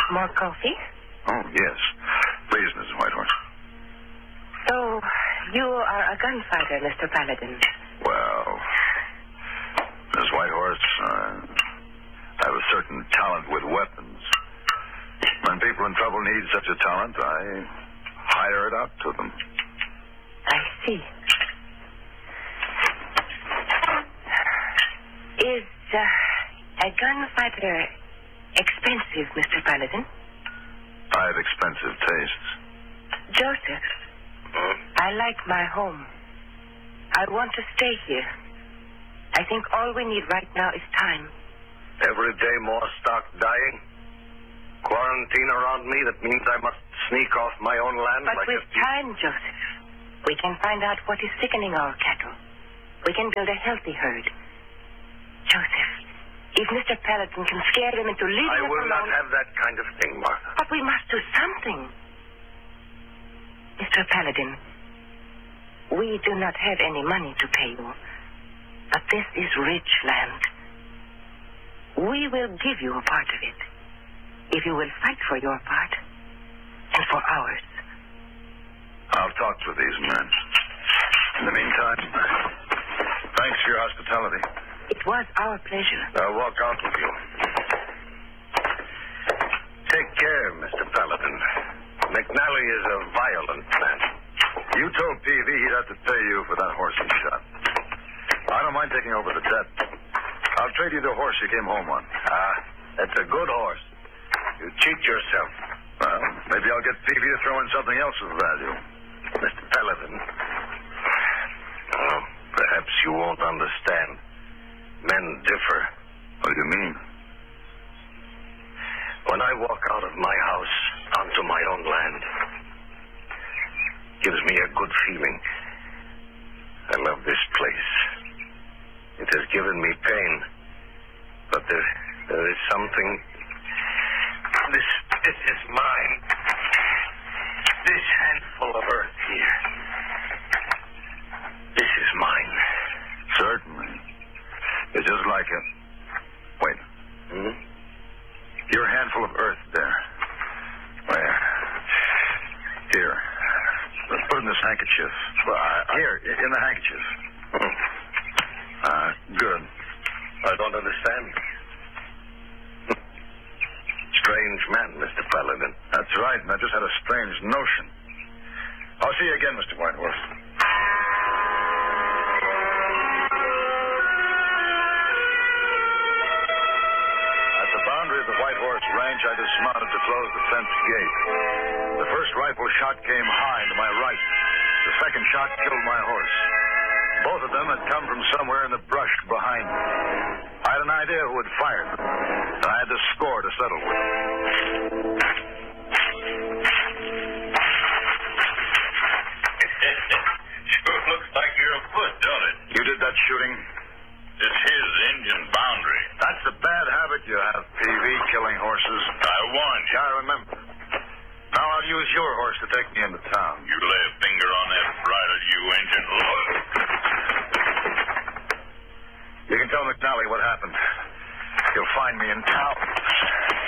More coffee? Oh, yes. Please, Mrs. Whitehorse. So, you are a gunfighter, Mr. Paladin. Well, Miss Whitehorse, I have a certain talent with weapons. When people in trouble need such a talent, I hire it out to them. I see. Is a gunfighter expensive, Mr. Paladin? I have expensive tastes. Joseph, I like my home. I want to stay here. I think all we need right now is time. Every day more stock dying. Quarantine around me, that means I must sneak off my own land. But with time, Joseph, we can find out what is sickening our cattle. We can build a healthy herd. Joseph, if Mr. Paladin can scare them into leaving us alone... I will not have that kind of thing, Martha. But we must do something. Mr. Paladin, we do not have any money to pay you. But this is rich land. We will give you a part of it, if you will fight for your part and for ours. I'll talk to these men. In the meantime, thanks for your hospitality. It was our pleasure. I'll walk out with you. Take care, Mr. Paladin. McNally is a violent man. You told Peavy he'd have to pay you for that horse he shot. I don't mind taking over the debt. I'll trade you the horse you came home on. That's a good horse. You cheat yourself. Well, maybe I'll get Peavy to throw in something else of value. Mr. Paladin, perhaps you won't understand. Men differ. What do you mean? When I walk out of my house onto my own land, gives me a good feeling. I love this place. It has given me pain, but there is something. This is mine. This handful of earth here. This is mine. Certainly. It's just like it. Wait. Your handful of earth there. Where? Here. Let's put it in this handkerchief. Here, in the handkerchief. Good. I don't understand. Strange man, Mr. Paladin. That's right, and I just had a strange notion. I'll see you again, Mr. Whitehorse. At the boundary of the Whitehorse Ranch, I dismounted to close the fence gate. The first rifle shot came high to my right. The second shot killed my horse. Both of them had come from somewhere in the brush behind me. I had an idea who had fired them, and I had to score to settle with them. Sure looks like you're afoot, don't it? You did that shooting? It's his Indian boundary. That's a bad habit you have, PV, killing horses. I warned you. Yeah, I remember. Now I'll use your horse to take me into town. You lay a finger on that bridle, you Indian. You can tell McNally what happened. He'll find me in town.